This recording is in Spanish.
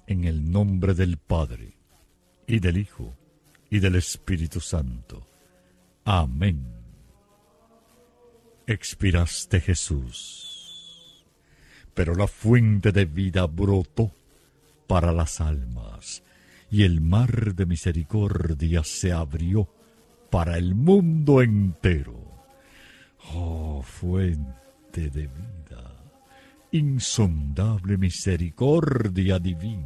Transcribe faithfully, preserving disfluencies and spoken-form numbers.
En el nombre del Padre, y del Hijo, y del Espíritu Santo. Amén. Expiraste, Jesús, pero la fuente de vida brotó para las almas, y el mar de misericordia se abrió para el mundo entero. Oh, fuente de vida, insondable misericordia divina,